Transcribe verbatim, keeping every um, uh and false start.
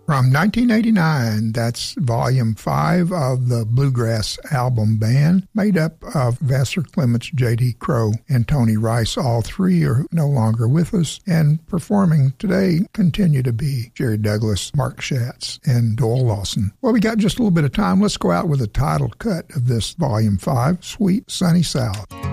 From nineteen eighty-nine, that's volume five of the Bluegrass Album Band, made up of Vassar Clements, J D. Crowe, and Tony Rice. All three are no longer with us, and performing today continue to be Jerry Douglas, Mark Schatz, and Doyle Lawson. Well, we got just a little bit of time. Let's go out with a title cut of this volume five, Sweet Sunny South.